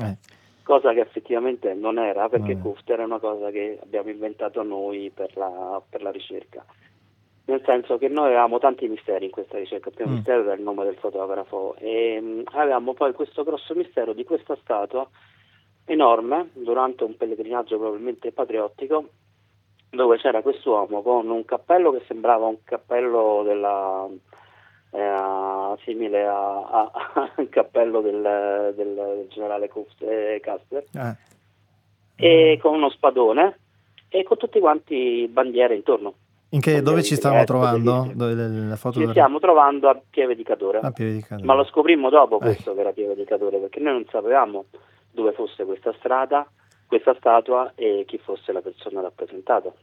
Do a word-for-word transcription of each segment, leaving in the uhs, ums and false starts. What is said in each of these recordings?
Eh. Cosa che effettivamente non era, perché No. Kufter è una cosa che abbiamo inventato noi per la, per la ricerca. Nel senso che noi avevamo tanti misteri in questa ricerca. Il primo Mm. mistero era il nome del fotografo e mh, avevamo poi questo grosso mistero di questa statua enorme durante un pellegrinaggio probabilmente patriottico, dove c'era quest'uomo con un cappello che sembrava un cappello della eh, simile a, a, al cappello del, del, del generale Kuf- eh, Custer, Eh. e con uno spadone e con tutti quanti bandiere intorno. In che, Bandiere dove di ci stavamo Trieste, trovando? dell'Istria. Dove le- la foto Ci del... stiamo trovando a Pieve di Cadore, a Pieve di Cadore. ma lo scoprimmo dopo Eh. questo che era Pieve di Cadore, perché noi non sapevamo dove fosse questa strada, questa statua e chi fosse la persona rappresentata.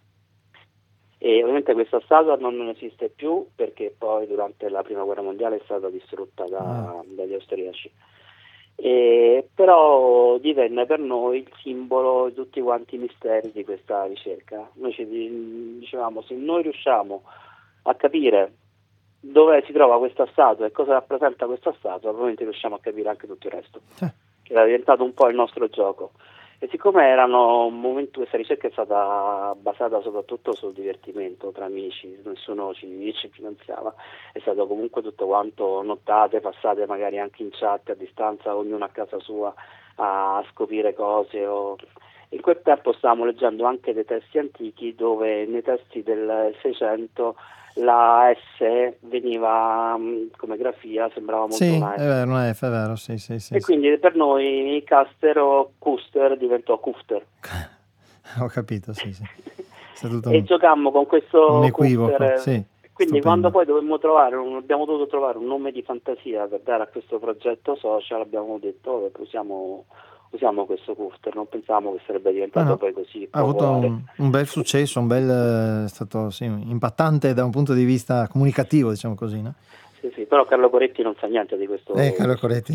E ovviamente questa statua non, non esiste più, perché poi durante la prima guerra mondiale è stata distrutta da, Ah. dagli austriaci. E, però divenne per noi il simbolo di tutti quanti i misteri di questa ricerca. Noi ci dicevamo, se noi riusciamo a capire dove si trova questa statua e cosa rappresenta questa statua, probabilmente riusciamo a capire anche tutto il resto, Eh. che era diventato un po' il nostro gioco. E siccome erano un momento, questa ricerca è stata basata soprattutto sul divertimento tra amici, nessuno ci, ci finanziava, è stato comunque tutto quanto nottate, passate magari anche in chat a distanza, ognuno a casa sua a scoprire cose. O... In quel tempo stavamo leggendo anche dei testi antichi dove nei testi del Seicento la S veniva mh, come grafia, sembrava molto Sì, una è S. vero, una F, è vero, sì, sì, sì. E sì. quindi per noi Custer o Custer diventò Kufter. Ho capito, sì, sì. È tutto E un, giocammo con questo un equivoco, Kufter. sì. Quindi Stupendo. quando poi dovemmo trovare un, abbiamo dovuto trovare un nome di fantasia per dare a questo progetto social, abbiamo detto oh, usiamo, usiamo questo Kufter, non pensavamo che sarebbe diventato Ah, no. poi così Ha avuto popolare. un, un bel successo, un bel, è stato sì, impattante da un punto di vista comunicativo, diciamo così, no? Sì, sì, però Carlo Coretti non sa niente di questo. Eh, Carlo questo Coretti.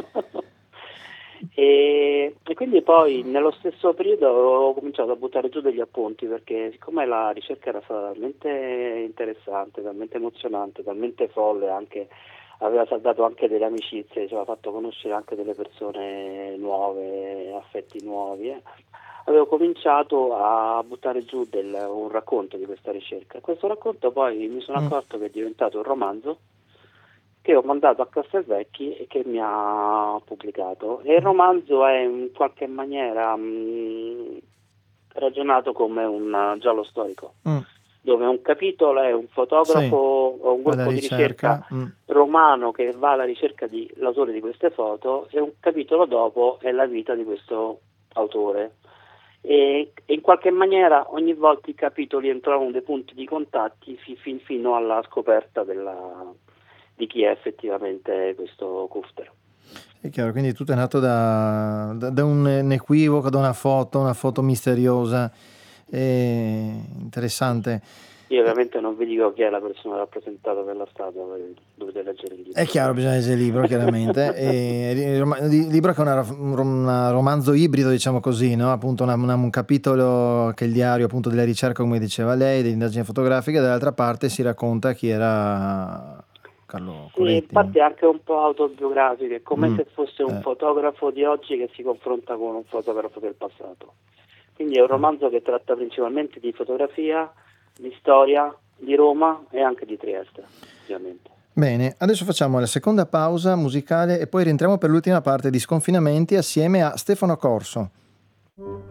e, e quindi poi nello stesso periodo ho cominciato a buttare giù degli appunti, perché siccome la ricerca era stata talmente interessante, talmente emozionante, talmente folle, anche aveva saldato anche delle amicizie, ci aveva fatto conoscere anche delle persone nuove, affetti nuovi, eh. Avevo cominciato a buttare giù del, un racconto di questa ricerca. Questo racconto poi mi sono Mm. accorto che è diventato un romanzo che ho mandato a Castelvecchi e che mi ha pubblicato. E il romanzo è in qualche maniera mh, ragionato come un giallo storico, Mm. dove un capitolo è un fotografo Sì, o un alla gruppo di ricerca ricerca. Mm. romano che va alla ricerca dell'autore di queste foto, e un capitolo dopo è la vita di questo autore. E, e in qualche maniera ogni volta i capitoli entravano dei punti di contatti fi, fin, fino alla scoperta della, di chi è effettivamente questo Kufter. È chiaro, quindi tutto è nato da, da, da un, un equivoco, da una foto, una foto misteriosa, e interessante. Io ovviamente non vi dico chi è la persona rappresentata per la statua, dovete leggere il libro. È chiaro, bisogna leggere il libro, chiaramente. E il libro che è una, un romanzo ibrido, diciamo così, no? Appunto una, una, un capitolo che è il diario appunto della ricerca, come diceva lei, delle indagini fotografiche, dall'altra parte si racconta chi era Carlo Sì, Coretti. infatti è anche un po' autobiografico, è come Mm, se fosse un eh. fotografo di oggi che si confronta con un fotografo del passato. Quindi è un romanzo che tratta principalmente di fotografia, di storia, di Roma e anche di Trieste, ovviamente. Bene, adesso facciamo la seconda pausa musicale e poi rientriamo per l'ultima parte di Sconfinamenti assieme a Stefano Corso.